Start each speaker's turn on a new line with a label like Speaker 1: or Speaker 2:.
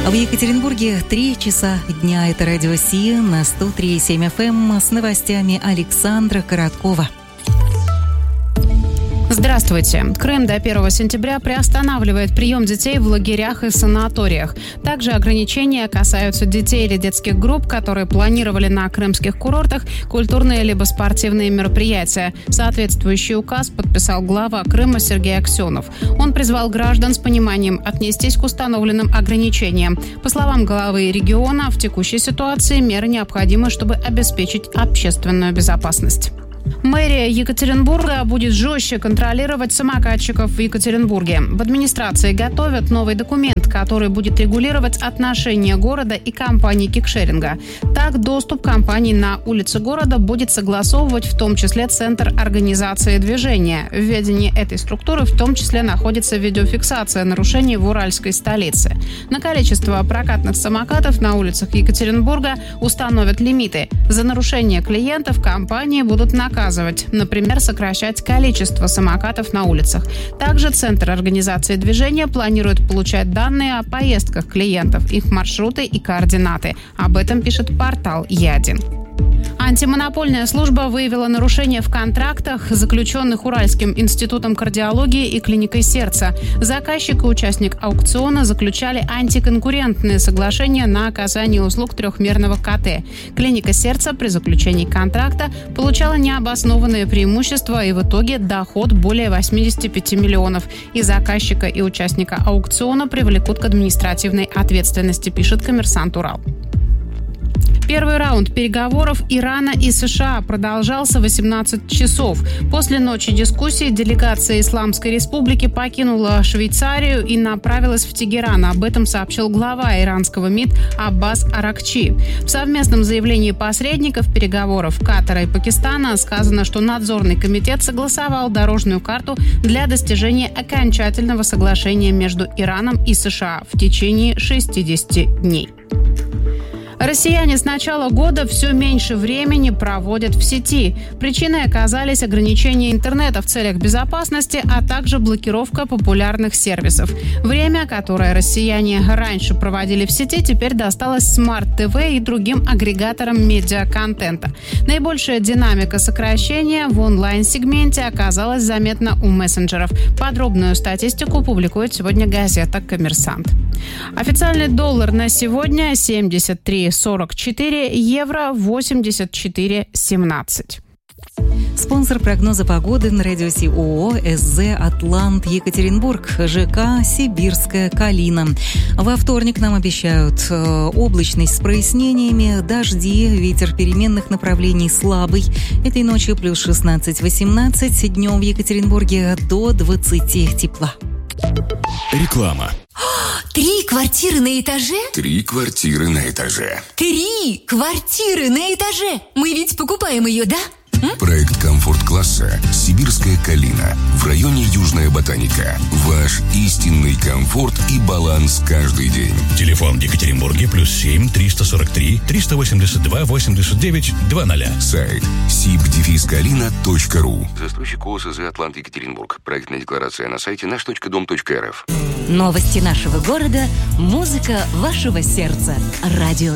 Speaker 1: В Екатеринбурге 3 часа дня. Это радио Си на 103,7 FM с новостями Александра Короткова.
Speaker 2: Здравствуйте. Крым до 1 сентября приостанавливает прием детей в лагерях и санаториях. Также ограничения касаются детей или детских групп, которые планировали на крымских курортах культурные либо спортивные мероприятия. Соответствующий указ подписал глава Крыма Сергей Аксенов. Он призвал граждан с пониманием отнестись к установленным ограничениям. По словам главы региона, в текущей ситуации меры необходимы, чтобы обеспечить общественную безопасность. Мэрия Екатеринбурга будет жестче контролировать самокатчиков в Екатеринбурге. В администрации готовят новый документ, который будет регулировать отношения города и компании кикшеринга. Так, доступ компаний на улицы города будет согласовывать в том числе Центр организации движения. В ведении этой структуры в том числе находится видеофиксация нарушений в Уральской столице. На количество прокатных самокатов на улицах Екатеринбурга установят лимиты. За нарушение клиентов компании будут наказывать. Например, сокращать количество самокатов на улицах. Также Центр организации движения планирует получать данные о поездках клиентов, их маршруты и координаты. Об этом пишет портал Ядин. Антимонопольная служба выявила нарушения в контрактах, заключенных Уральским институтом кардиологии и клиникой сердца. Заказчик и участник аукциона заключали антиконкурентные соглашения на оказание услуг трехмерного КТ. Клиника сердца при заключении контракта получала необоснованные преимущества и в итоге доход более 85 миллионов. И заказчика, и участника аукциона привлекут к административной ответственности, пишет «Коммерсант Урал». Первый раунд переговоров Ирана и США продолжался 18 часов. После ночи дискуссий делегация Исламской Республики покинула Швейцарию и направилась в Тегеран. Об этом сообщил глава иранского МИД Аббас Аракчи. В совместном заявлении посредников переговоров Катара и Пакистана сказано, что надзорный комитет согласовал дорожную карту для достижения окончательного соглашения между Ираном и США в течение 60 дней. Россияне с начала года все меньше времени проводят в сети. Причиной оказались ограничения интернета в целях безопасности, а также блокировка популярных сервисов. Время, которое россияне раньше проводили в сети, теперь досталось смарт-ТВ и другим агрегаторам медиаконтента. Наибольшая динамика сокращения в онлайн-сегменте оказалась заметна у мессенджеров. Подробную статистику публикует сегодня газета «Коммерсант». Официальный доллар на сегодня 73,44, евро 84,17.
Speaker 1: Спонсор прогноза погоды на радио Си ООО СЗ «Атлант Екатеринбург», ЖК «Сибирская Калина». Во вторник нам обещают облачность с прояснениями, дожди, ветер переменных направлений слабый. Этой ночью плюс 16-18, днем в Екатеринбурге до 20 тепла.
Speaker 3: Реклама.
Speaker 4: 3 квартиры на этаже?
Speaker 3: 3 квартиры на этаже.
Speaker 4: 3 квартиры на этаже! Мы ведь покупаем ее, да?
Speaker 3: Проект комфорт-класса «Сибирская Калина» в районе Южная Ботаника. Ваш истинный комфорт и баланс каждый день.
Speaker 5: Телефон в Екатеринбурге +7 343 382 89 00.
Speaker 3: Сайт sib-kalina.ru.
Speaker 6: Застройщик ОСЗ «Атлант Екатеринбург». Проектная декларация на сайте наш.дом.рф.
Speaker 4: Новости нашего города, музыка вашего сердца. Радио